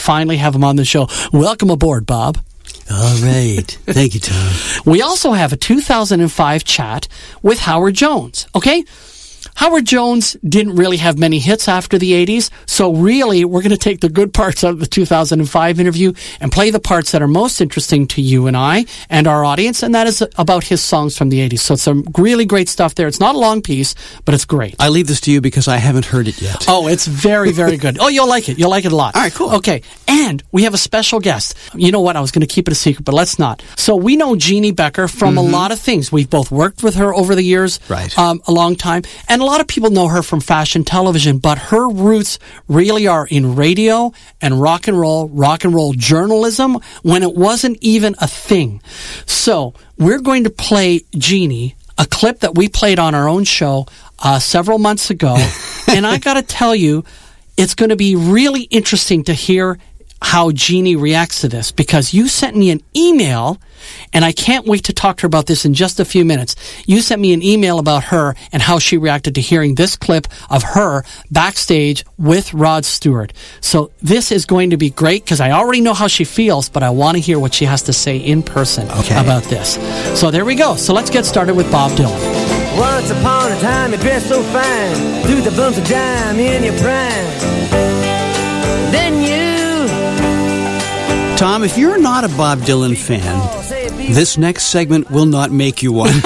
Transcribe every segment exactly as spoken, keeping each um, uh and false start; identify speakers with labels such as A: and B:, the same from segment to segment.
A: finally have him on the show. Welcome aboard, Bob.
B: All right. Thank you, Tom.
A: We also have a two thousand five chat with Howard Jones, okay? Howard Jones didn't really have many hits after the eighties, so really we're going to take the good parts out of the two thousand five interview and play the parts that are most interesting to you and I and our audience, and that is about his songs from the eighties. So it's some really great stuff there. It's not a long piece, but it's great.
B: I leave this to you because I haven't heard it yet.
A: Oh, it's very, very good. Oh, you'll like it. You'll like it a lot.
B: All right, cool.
A: Okay, and we have a special guest. You know what? I was going to keep it a secret, but let's not. So we know Jeannie Becker from mm-hmm. a lot of things. We've both worked with her over the years,
B: right.
A: um, a long time, and a lot of people know her from fashion television, but her roots really are in radio and rock and roll, rock and roll journalism when it wasn't even a thing. So we're going to play Jeannie, a clip that we played on our own show uh, several months ago, and I got to tell you, it's going to be really interesting to hear how Jeannie reacts to this, because you sent me an email, and I can't wait to talk to her about this in just a few minutes. You sent me an email about her and how she reacted to hearing this clip of her backstage with Rod Stewart. So this is going to be great, because I already know how she feels, but I want to hear what she has to say in person
B: okay.
A: about this. So there we go. So let's get started with Bob Dylan.
C: Once upon a time you dressed so fine, threw the bumps of dime in your prime. Then you...
B: Tom, if you're not a Bob Dylan fan, this next segment will not make you one.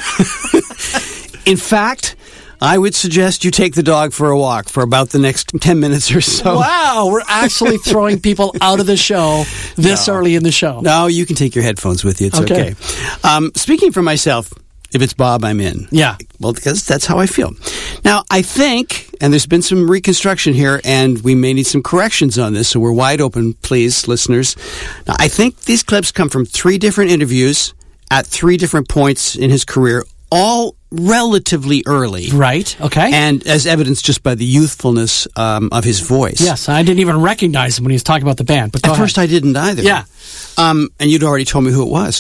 B: In fact, I would suggest you take the dog for a walk for about the next ten minutes or so.
A: Wow, we're actually throwing people out of the show this
B: no.
A: early in the show.
B: No, you can take your headphones with you. It's okay. okay. Um, speaking for myself, if it's Bob, I'm in.
A: Yeah.
B: Well, because that's how I feel. Now, I think, and there's been some reconstruction here, and we may need some corrections on this, so we're wide open, please, listeners. Now, I think these clips come from three different interviews at three different points in his career, all relatively early.
A: Right, okay.
B: And as evidenced just by the youthfulness um, of his voice.
A: Yes, I didn't even recognize him when he was talking about the band. But go
B: At
A: ahead.
B: first, I didn't either.
A: Yeah.
B: Um, and you'd already told me who it was.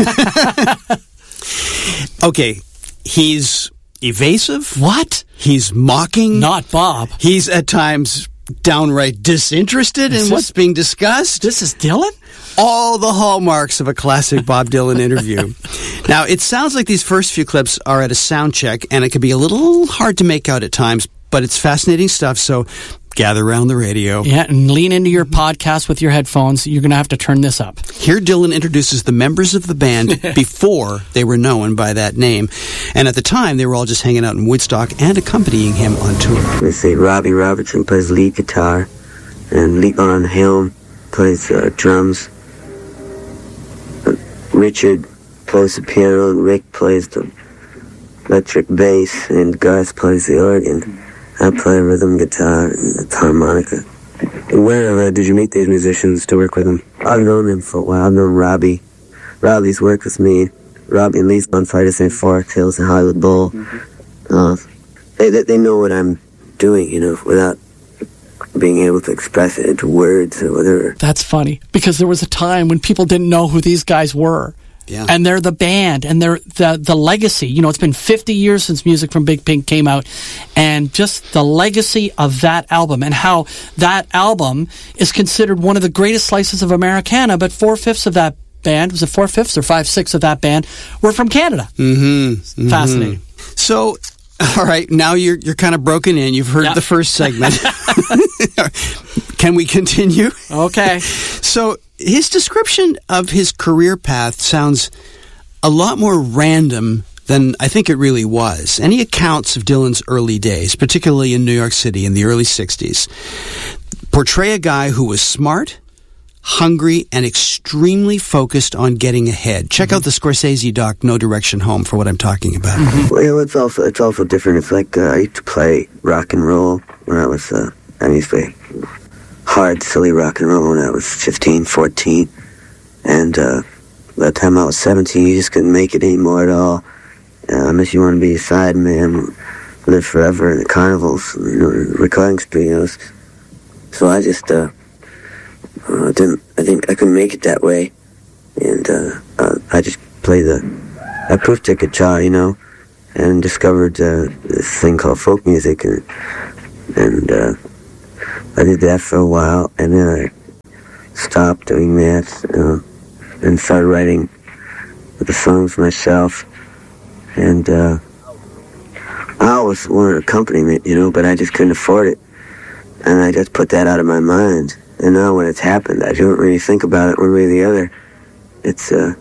B: Okay, he's evasive.
A: What?
B: He's mocking.
A: Not Bob.
B: He's at times downright disinterested
A: Is
B: in
A: this,
B: what's being discussed.
A: This is Dylan?
B: All the hallmarks of a classic Bob Dylan interview. Now, it sounds like these first few clips are at a sound check, and it can be a little hard to make out at times, but it's fascinating stuff, so gather around the radio.
A: Yeah, and lean into your podcast with your headphones. You're going to have to turn this up.
B: Here, Dylan introduces the members of the band before they were known by that name. And at the time, they were all just hanging out in Woodstock and accompanying him on tour.
D: Let's say Robbie Robertson plays lead guitar, and Leon Helm plays uh, drums. Richard plays the piano, and Rick plays the electric bass, and Garth plays the organ. I play rhythm guitar and harmonica. Where uh, did you meet these musicians to work with them? I've known them for a while. I've known Robbie. Robbie's worked with me. Robbie and Lisa on Friday Saint Fork Hills and Hollywood Bowl. Mm-hmm. Uh, they, they they know what I'm doing, you know, without being able to express it into words or whatever.
A: That's funny, because there was a time when people didn't know who these guys were.
B: Yeah.
A: And they're the band, and they're the the legacy. You know, it's been fifty years since Music from Big Pink came out, and just the legacy of that album, and how that album is considered one of the greatest slices of Americana, but four-fifths of that band, was it four-fifths or five-sixths of that band, were from Canada.
B: Mm-hmm. mm-hmm.
A: Fascinating.
B: So, all right, now you're you're kind of broken in. You've heard
A: yep.
B: the first segment. Can we continue?
A: Okay.
B: So, his description of his career path sounds a lot more random than I think it really was. Any accounts of Dylan's early days, particularly in New York City in the early sixties, portray a guy who was smart, hungry, and extremely focused on getting ahead. Check mm-hmm. out the Scorsese doc, No Direction Home, for what I'm talking about.
D: Mm-hmm. Well, it's also it's also different. It's like uh, I used to play rock and roll when I was, uh, I used to play hard, silly rock and roll when I was fifteen, fourteen. And uh, by the time I was seventeen, you just couldn't make it anymore at all. Uh, unless you want to be a side man, live forever in the carnivals, you know, recording studios. So I just, uh, uh, didn't, I think I couldn't make it that way. And uh, uh, I just played the acoustic guitar, you know, and discovered uh, this thing called folk music. And, and uh, I did that for a while, and then I stopped doing that, you know, and started writing the songs myself. And uh, I always wanted accompaniment, you know, but I just couldn't afford it. And I just put that out of my mind. And now when it's happened, I don't really think about it one way or the other. It's, uh,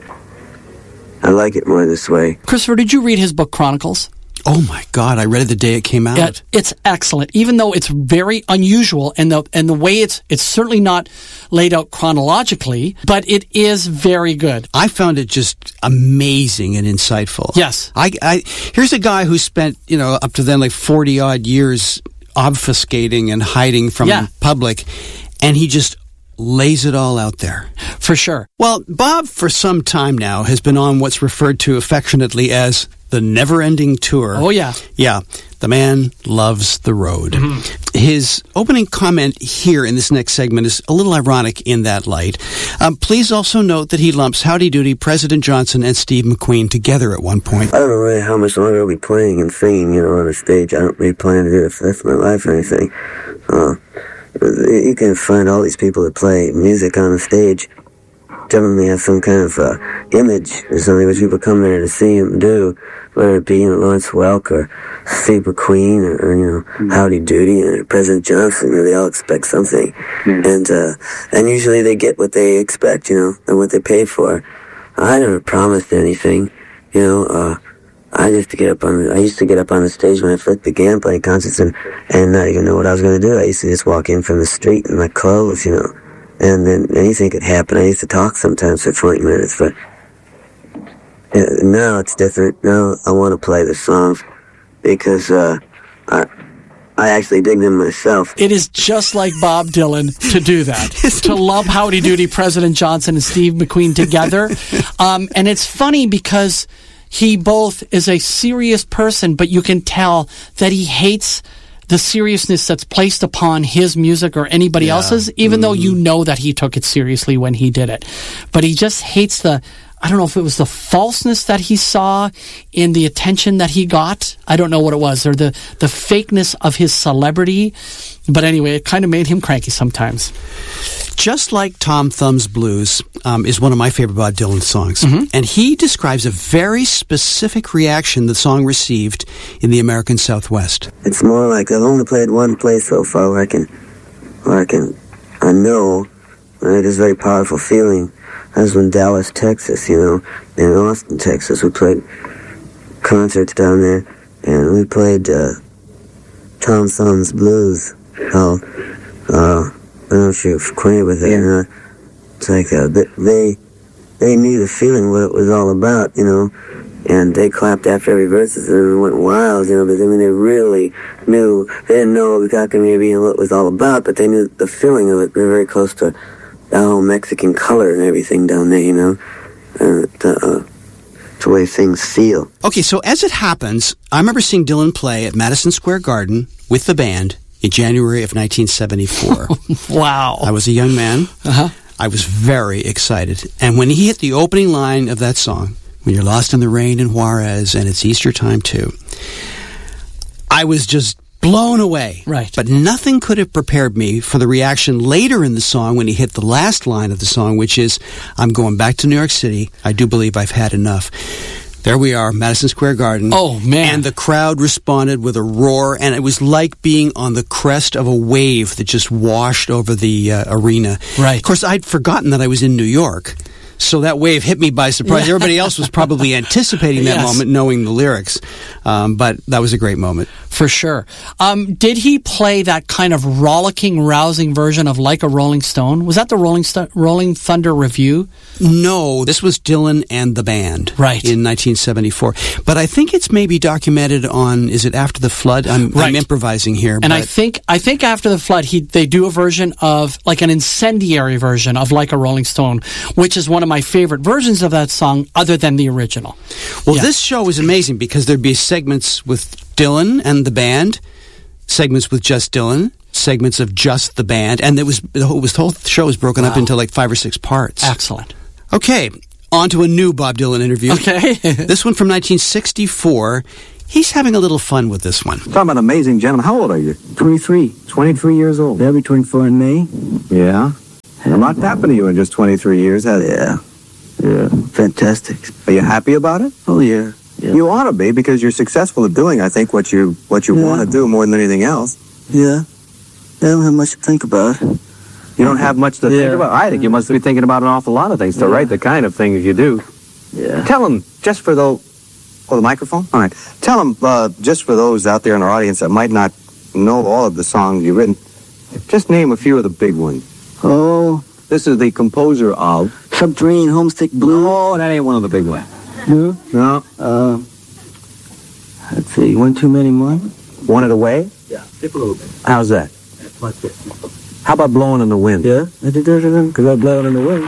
D: I like it more this way.
A: Christopher, did you read his book, Chronicles?
B: Oh my God, I read it the day it came out.
A: It, it's excellent, even though it's very unusual, and the and the way it's it's certainly not laid out chronologically, but it is very good.
B: I found it just amazing and insightful.
A: Yes.
B: I, I here's a guy who spent, you know, up to then like forty odd years obfuscating and hiding from
A: yeah.
B: the public, and he just lays it all out there.
A: For sure.
B: Well, Bob, for some time now, has been on what's referred to affectionately as the never-ending tour.
A: Oh, yeah.
B: Yeah. The man loves the road. Mm-hmm. His opening comment here in this next segment is a little ironic in that light. Um, please also note that he lumps Howdy Doody, President Johnson, and Steve McQueen together at one point.
D: I don't know really how much longer I'll be playing and singing, you know, on a stage. I don't really plan to do it for the rest of my life or anything. Uh, you can find all these people that play music on the stage generally have some kind of uh, image or something which people come there to see him do, whether it be, you know, Lawrence Welk or Steve McQueen or, or you know, mm-hmm. Howdy Doody or President Johnson. You know, they all expect something. Mm-hmm. And uh, and usually they get what they expect, you know, and what they pay for. I never promised anything, you know. Uh, I used to get up on the, I used to get up on the stage when I first began playing concerts and, and not even know what I was going to do. I used to just walk in from the street in my clothes, you know, and then anything could happen. I used to talk sometimes for twenty minutes, but uh, now it's different. Now I want to play the songs because uh, I, I actually dig them myself.
A: It is just like Bob Dylan to do that, to love Howdy Doody, President Johnson, and Steve McQueen together. Um, and it's funny because he both is a serious person, but you can tell that he hates the seriousness that's placed upon his music or anybody yeah. else's, even mm. though you know that he took it seriously when he did it. But he just hates the, I don't know if it was the falseness that he saw in the attention that he got. I don't know what it was, or the, the fakeness of his celebrity. But anyway, it kind of made him cranky sometimes.
B: Just Like Tom Thumb's Blues um, is one of my favorite Bob Dylan songs. Mm-hmm. And he describes a very specific reaction the song received in the American Southwest.
D: It's more like I've only played one place so far where I can, where I can, I know, and I had this very powerful feeling. That was in Dallas, Texas, you know, in Austin, Texas. We played concerts down there, and we played uh, Tom Thumb's Blues. Oh, uh, I don't know if you're acquainted with it. Yeah. You know? It's like uh, they they knew the feeling, what it was all about, you know, and they clapped after every verse and went wild, you know. But I mean, they really knew. They didn't know exactly maybe what it was all about, but they knew the feeling of it. They were very close to the whole Mexican color and everything down there, you know, and uh, uh, the way things feel.
B: Okay, so as it happens, I remember seeing Dylan play at Madison Square Garden with the band in January of nineteen seventy-four.
A: Wow.
B: I was a young man.
A: Uh-huh.
B: I was very excited. And when he hit the opening line of that song, when you're lost in the rain in Juarez and it's Easter time too, I was just blown away.
A: Right.
B: But nothing could have prepared me for the reaction later in the song when he hit the last line of the song, which is, I'm going back to New York City. I do believe I've had enough. There we are, Madison Square Garden.
A: Oh, man.
B: And the crowd responded with a roar, and it was like being on the crest of a wave that just washed over the uh, arena.
A: Right.
B: Of course, I'd forgotten that I was in New York. So that wave hit me by surprise.
A: Yeah.
B: Everybody else was probably anticipating that
A: yes.
B: moment, knowing the lyrics. Um, but that was a great moment.
A: For sure. Um, did he play that kind of rollicking, rousing version of Like a Rolling Stone? Was that the Rolling St- Rolling Thunder Review?
B: No, this was Dylan and the band.
A: Right.
B: In nineteen seventy-four. But I think it's maybe documented on, is it After the Flood? I'm,
A: right.
B: I'm improvising here.
A: And
B: but
A: I think I think After the Flood, he they do a version of, like an incendiary version of Like a Rolling Stone, which is one of my favorite versions of that song other than the original.
B: Well,
A: yeah.
B: This show was amazing because there'd be segments with Dylan and the band, segments with just Dylan, segments of just the band, and it was the whole, the whole show was broken wow. up into like five or six parts.
A: Excellent.
B: Okay, on to a new Bob Dylan interview.
A: Okay.
B: This one from nineteen sixty-four. He's having a little fun with this one.
E: Talking about amazing gentlemen. How old are you?
F: twenty-three. twenty-three years old. They'll be twenty-four in May.
E: Yeah.
F: Uh,
E: A lot happened to you in just twenty-three years, hasn't it?
D: Yeah. Yeah. Fantastic.
E: Are you happy about it?
D: Oh, yeah. yeah.
E: You ought to be, because you're successful at doing, I think, what you what you
D: Yeah.
E: want to do more than anything else.
D: Yeah. I don't have much to think about.
E: You don't have much to
D: Yeah.
E: think about? I think you must be thinking about an awful lot of things to
D: Yeah.
E: write the kind of things you do.
D: Yeah.
E: Tell them, just for those... Oh, the microphone? All right. Tell them, uh, just for those out there in our audience that might not know all of the songs you've written, just name a few of the big ones.
D: Oh,
E: This is the composer of...
D: Subterranean Homesick Blue.
E: Oh, that ain't one of the big ones.
D: No.
E: No.
D: Uh, let's see. One too many more?
E: Want It Away?
D: Yeah. Skip a little bit.
E: How's that?
D: That's like this.
E: How about Blowing in the Wind?
D: Yeah. Because I'm blowing in the wind.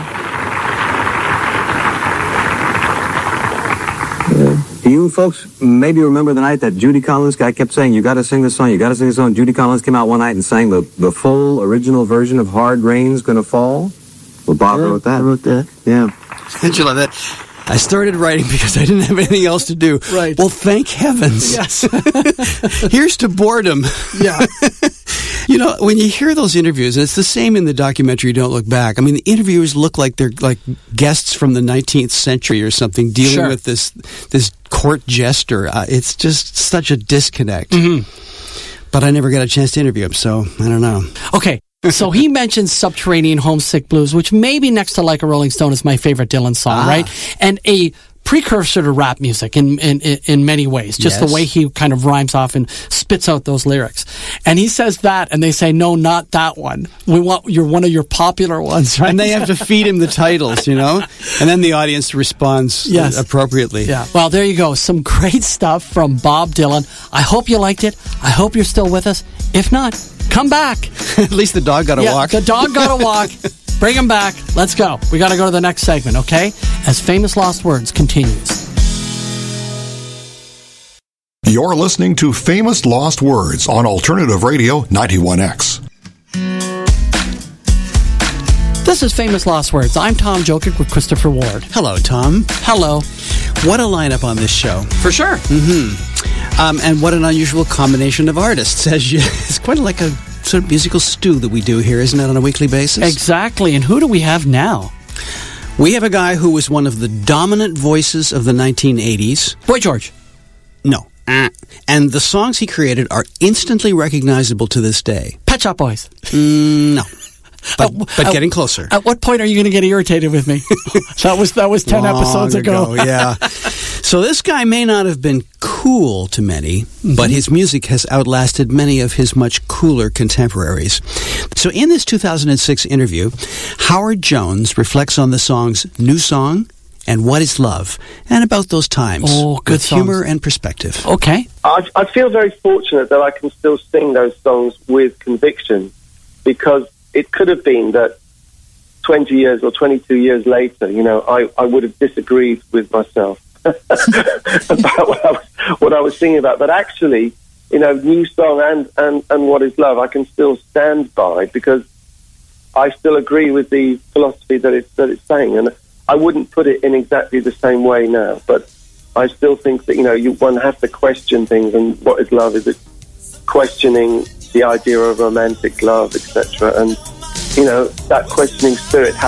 E: Do you folks maybe remember the night that Judy Collins guy kept saying, you got to sing this song, you got to sing this song? Judy Collins came out one night and sang the, the full original version of Hard Rain's Gonna Fall? Well, Bob
D: Yeah,
E: wrote that.
D: I wrote that.
E: Yeah.
B: Did you love that? I started writing because I didn't have anything else to do.
A: Right.
B: Well, thank heavens.
A: Yes.
B: Here's to boredom.
A: Yeah.
B: You know, when you hear those interviews, and it's the same in the documentary Don't Look Back, I mean, the interviewers look like they're like guests from the nineteenth century or something dealing
A: Sure.
B: with this this court jester. Uh, it's just such a disconnect.
A: Mm-hmm.
B: But I never got a chance to interview him, so I don't know.
A: Okay. So he mentions Subterranean Homesick Blues, which maybe next to Like a Rolling Stone is my favorite Dylan song,
B: Ah.
A: right? And a precursor to rap music in, in, in many ways, just
B: Yes.
A: the way he kind of rhymes off and spits out those lyrics. And he says that, and they say, no, not that one. We want you're one of your popular ones, right?
B: And they have to feed him the titles, you know? And then the audience responds
A: Yes.
B: appropriately.
A: Yeah. Well, there you go. Some great stuff from Bob Dylan. I hope you liked it. I hope you're still with us. If not, come back.
B: At least the dog got a
A: Yeah,
B: walk.
A: the dog got a walk. Bring him back. Let's go. We got to go to the next segment, okay? As Famous Lost Words continues.
F: You're listening to Famous Lost Words on Alternative Radio ninety-one X.
A: This is Famous Lost Words. I'm Tom Jokic with Christopher Ward.
B: Hello, Tom.
A: Hello.
B: What a lineup on this show.
A: For sure.
B: Um, and what an unusual combination of artists. As you, it's quite like a sort of musical stew that we do here, isn't it, on a weekly basis?
A: Exactly. And who do we have now?
B: We have a guy who was one of the dominant voices of the nineteen eighties.
A: Boy George.
B: No. Uh, and the songs he created are instantly recognizable to this day.
A: Pet Shop Boys.
B: Mm, no. But,
A: Uh,
B: but
A: uh,
B: getting closer.
A: At what point are you going to get irritated with me? that was that was ten
B: Long
A: episodes ago.
B: yeah. So this guy may not have been cool to many, mm-hmm. but his music has outlasted many of his much cooler contemporaries. So in this two thousand six interview, Howard Jones reflects on the songs New Song and What Is Love, and about those times
A: Oh, good
B: with
A: songs.
B: humor and perspective.
A: Okay.
G: I, I feel very fortunate that I can still sing those songs with conviction, because it could have been that twenty years or twenty-two years later, you know, I, I would have disagreed with myself about what I, was, what I was singing about. But actually, you know, New Song and, and, and What Is Love, I can still stand by, because I still agree with the philosophy that it's, that it's saying. And I wouldn't put it in exactly the same way now, but I still think that, you know, you, one has to question things, and what is love? Is it questioning the idea of romantic love, et cetera? And, you know, that questioning spirit has